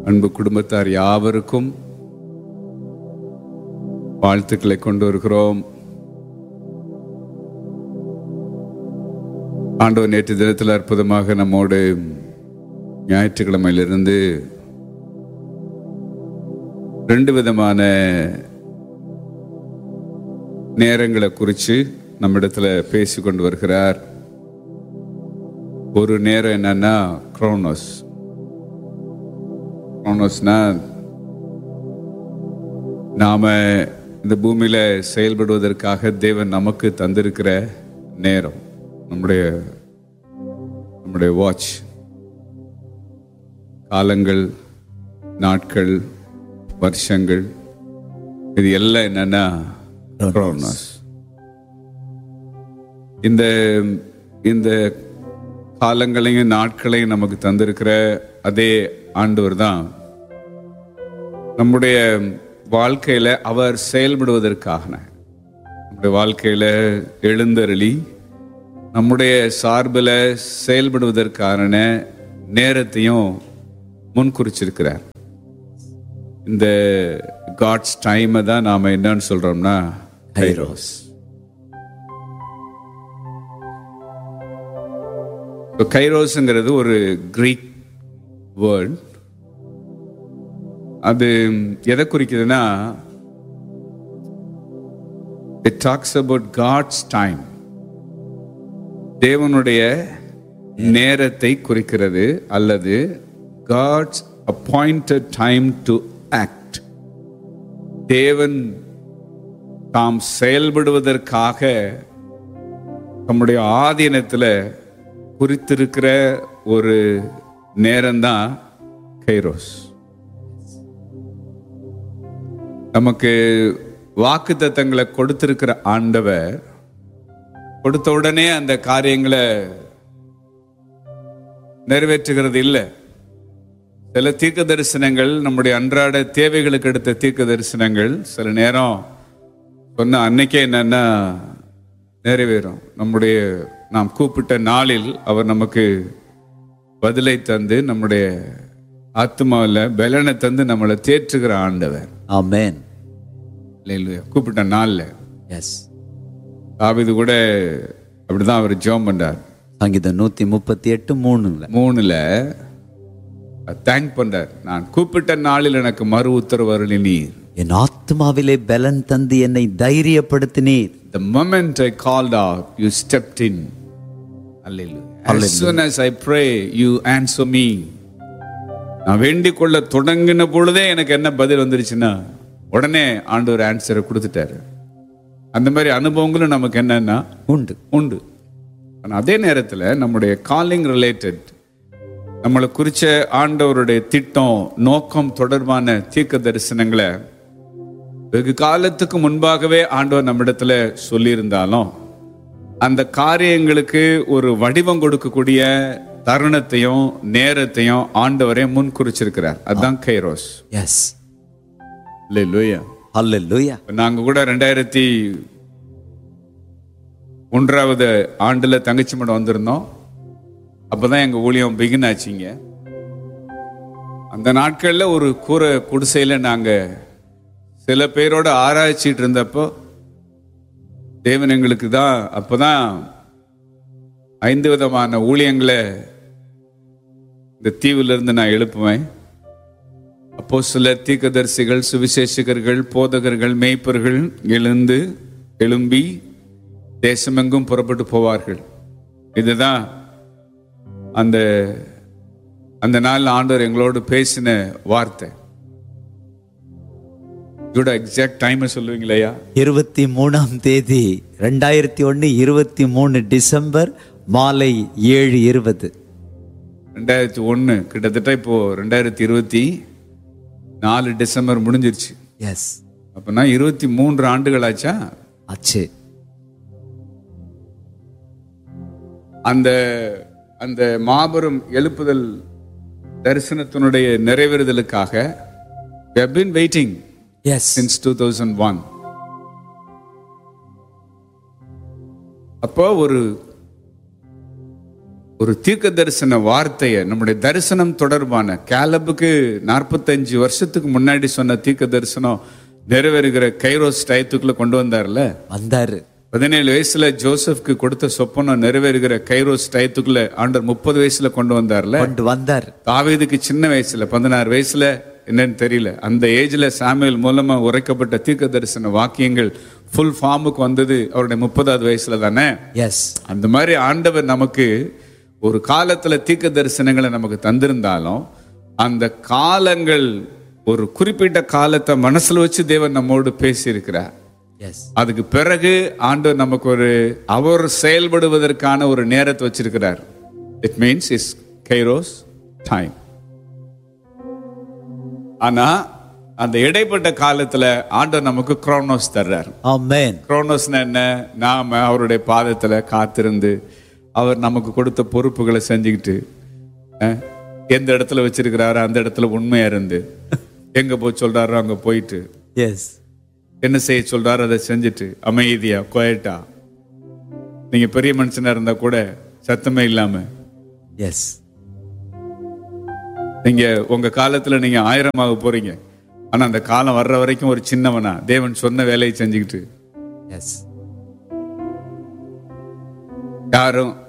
அன்பு குடும்பத்தார் யாவருக்கும் வாழ்த்துக்களை கொண்டு வருகிறோம். ஆண்டவர் நேற்று தினத்தில் அற்புதமாக நம்மோடு ஞாயிற்றுக்கிழமையிலிருந்து 2 விதமான நேரங்களை குறித்து நம்மிடத்துல பேசி கொண்டு வருகிறார். ஒரு நேரம் என்னன்னா குரோனோஸ்னா நாம இந்த பூமியில செயல்படுவதற்காக தேவன் நமக்கு தந்திருக்கிற நேரம், நம்முடைய வாட்ச், காலங்கள், நாட்கள், வருஷங்கள், இது எல்லாம் என்னன்னா குரோனோஸ். இந்த காலங்களையும் நாட்களையும் நமக்கு தந்திருக்கிற அதே ஆண்டவர் தான் நம்முடைய வாழ்க்கையில அவர் செயல்படுவதற்காக, நம்முடைய வாழ்க்கையில எழுந்தருளி நம்முடைய சார்பில் செயல்படுவதற்கான நேரத்தையும் முன்குறிச்சிருக்கிறார். இந்த காட்ஸ் டைமை தான் நாம என்னன்னு சொல்றோம்னா கைரோஸ். கைரோஸ்ங்கிறது ஒரு கிரீக் வேர்ட். அது எதை குறிக்குதுன்னா, it talks about God's time, தேவனுடைய நேரத்தை குறிக்கிறது, அல்லது God's appointed time to act. தேவன் தாம் செயல்படுவதற்காக நம்முடைய ஆதீனத்தில் குறித்திருக்கிற ஒரு நேரம்தான் கைரோஸ். நமக்கு வாக்குத்தத்தங்களை கொடுத்திருக்கிற ஆண்டவர் கொடுத்த உடனே அந்த காரியங்களை நிறைவேற்றுகிறது இல்லை. சில தீர்க்க தரிசனங்கள், நம்முடைய அன்றாட தேவைகளுக்கு எடுத்த தீர்க்க தரிசனங்கள் சில நேரம் சொன்ன அன்னைக்கே என்னன்னா நிறைவேறும். நாம் கூப்பிட்ட நாளில் அவர் நமக்கு பதிலை தந்து நம்முடைய ஆத்மாவில் பலனை தந்து நம்மளை தேற்றுகிற ஆண்டவர். ஆமென். கூப்பிட்ட நாள்ல தாவீது கூட அப்படிதான் அவர் ஜெபம் பண்றார். சங்கீதம் 138:3 தேங்க் பண்றார். நான் கூப்பிட்ட நாளில் எனக்கு மறு உத்தரவு அருளினீர், என் ஆத்மாவிலே பலன் தந்து என்னை தைரியப்படுத்தினீர். The moment I called out, you stepped in. Hallelujah. As soon as I pray, you answer me. நான் வேண்டிக் கொள்ள தொடங்கின பொழுதே எனக்கு என்ன பதில் வந்துருச்சுன்னா உடனே ஆண்டவர் ஆன்சரை கொடுத்துட்டாரு. அந்த மாதிரி அனுபவங்களும் நமக்கு என்னன்னா உண்டு. ஆனால் அதே நேரத்தில் நம்முடைய காலிங் ரிலேட்டட், நம்மளை குறிச்ச ஆண்டவருடைய திட்டம், நோக்கம் தொடர்பான தீர்க்க தரிசனங்களை வெகு காலத்துக்கு முன்பாகவே ஆண்டவர் நம்மிடத்துல சொல்லியிருந்தாலும் அந்த காரியங்களுக்கு ஒரு வடிவம் கொடுக்கக்கூடிய தருணத்தையும் நேரத்தையும் ஆண்டவரே முன் குறிச்சிருக்கிறார். அதுதான் கைரோஸ். எஸ். அல்லேலூயா. அல்லேலூயா. நாங்க கூட 2001 ஆண்டுல தங்கச்சி மடம் வந்திருந்தோம். அப்பதான் எங்க ஊழியம் பிகின் ஆச்சுங்க. அந்த நாட்கள்ல ஒரு கூரை குடிசையில நாங்க சில பேரோட ஆராய்ச்சிட்டு இருந்தப்போ தேவன் எங்களுக்கு தான் அப்பதான் 5 விதமான ஊழியங்களை இந்த தீவிலிருந்து நான் எழுப்புவேன். அப்போஸ்தலர், தீர்க்கதரிசிகள், சுவிசேஷகர்கள், போதகர்கள், மேய்ப்பர்கள் எழும்பி தேசமெங்கும் புறப்பட்டு போவார்கள். இதுதான் அந்த நாள் ஆண்டவர் எங்களோடு பேசின வார்த்தை. எக்ஸாக்ட் டைம் சொல்லுவீங்களா? 23ஆம் தேதி 2001 23 டிசம்பர் மாலை 7:20. 2001 கிட்டத்தட்ட இப்போ 2024 டிசம்பர் முடிஞ்சிருச்சு. எஸ். அப்பனா 23 ஆண்டுகள் ஆச்சா? ஆச்சு. அந்த மாபெரும் எழுப்புதல் தரிசனத்தினுடைய நிறைவேறுதலுக்காக we have been waiting since 2001. அப்போ ஒரு தீர்க்க தரிசன வார்த்தையை, நம்முடைய தரிசனம் தொடர்பான காலபுக்கு 45 வருஷத்துக்கு முன்னாடி சொன்ன தீர்க்க தரிசனம் நிறைவேறுகிற கைரோஸ் டயத்துக்குள்ள கொண்டு வந்தார்ல. வந்தாரு. 17 வயசுல ஜோசப்க்கு கொடுத்த சொப்பனம் நிறைவேறுகிற கைரோஸ் டயத்துக்குள்ள ஆண்டவர் 30 வயசுல கொண்டு வந்தார்ல. கொண்டு வந்தார். தாவீதுக்கு சின்ன வயசுல 16 வயசுல என்னன்னு தெரியல, அந்த ஏஜ்ல சாமுவேல் மூலமா உரைக்கப்பட்ட தீர்க்க தரிசன வாக்கியங்கள் ஃபுல் ஃபார்முக்கு வந்தது அவருடைய 30வது வயசுல தானே. எஸ். அந்த மாதிரி ஆண்டவர் நமக்கு ஒரு காலத்துல தீர்க்க தரிசனங்களை நமக்கு தந்திருந்தாலும், அந்த காலங்கள் ஒரு குறிப்பிட்ட காலத்தை மனசுல வச்சு தேவன் நம்மோடு பேசி இருக்கிறார். அதுக்கு பிறகு ஆண்டவர் நமக்கு அவர் செயல்படுவதற்கான ஒரு நேரத்தை வச்சிருக்கிறார். It means is kairos time. ஆனா அந்த இடைப்பட்ட காலத்துல ஆண்டவர் நமக்கு குரோனோஸ் தர்றார். ஆமென். குரோனோஸ்னா என்ன? நாம அவருடைய பாதத்துல காத்திருந்து அவர் நமக்கு கொடுத்த பொறுப்புகளை செஞ்சுக்கிட்டு, எந்த இடத்துல வச்சிருக்கிறாரோ அந்த இடத்துல உண்மையா இருந்து, எங்க போய் சொல்றாரோ அங்க போயிட்டு, எஸ், என்ன செய்ய சொல்றாரோ அதை செஞ்சுட்டு அமைதியா குவைட்டா, நீங்க பெரிய மனுஷனா இருந்தா கூட சத்தமே இல்லாம, எஸ், நீங்க உங்க காலத்துல நீங்க 1000 போறீங்க, ஆனா அந்த காலம் வர்ற வரைக்கும் ஒரு சின்னவனா தேவன் சொன்ன வேலையை செஞ்சுக்கிட்டு, எஸ், யாரும்